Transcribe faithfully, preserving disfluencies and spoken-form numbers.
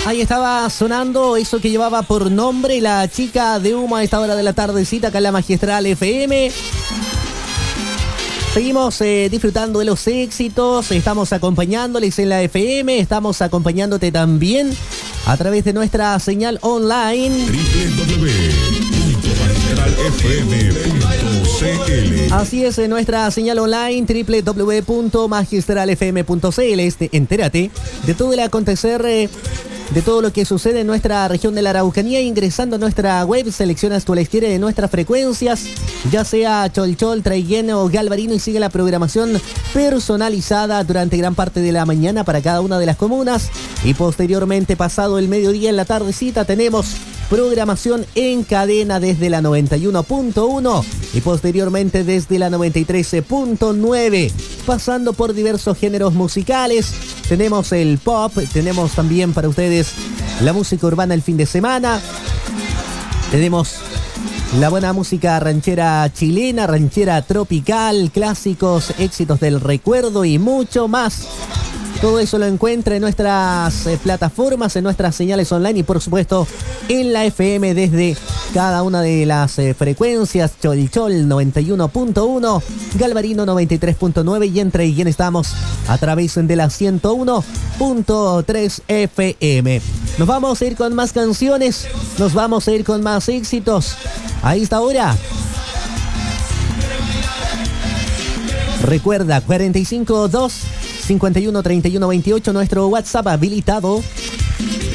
Ahí estaba sonando eso que llevaba por nombre La Chica de Humo a esta hora de la tardecita acá en la Magistral F M. Seguimos eh, disfrutando de los éxitos, estamos acompañándoles en la F M, estamos acompañándote también a través de nuestra señal online doble u doble u doble u punto magistral f m punto c l. Así es, en nuestra señal online doble u doble u doble u punto magistral f m punto c l. Este, entérate de todo el acontecer, eh, de todo lo que sucede en nuestra región de la Araucanía. Ingresando a nuestra web, seleccionas tu elegir de nuestras frecuencias, ya sea Cholchol, Traiguén o Galvarino, y sigue la programación personalizada durante gran parte de la mañana para cada una de las comunas. Y posteriormente, pasado el mediodía, en la tardecita, tenemos programación en cadena desde la noventa y uno punto uno y posteriormente desde la noventa y tres punto nueve, pasando por diversos géneros musicales. Tenemos el pop, tenemos también para ustedes la música urbana el fin de semana, tenemos la buena música ranchera chilena, ranchera tropical, clásicos, éxitos del recuerdo y mucho más. Todo eso lo encuentra en nuestras eh, plataformas, en nuestras señales online y por supuesto en la F M desde cada una de las eh, frecuencias. Cholchol noventa y uno punto uno, Galvarino noventa y tres punto nueve y en Traiguén estamos a través de la ciento uno punto tres F M. Nos vamos a ir con más canciones, nos vamos a ir con más éxitos. A esta hora, recuerda, cuarenta y cinco dos cincuenta y uno treinta y uno veintiocho, nuestro WhatsApp habilitado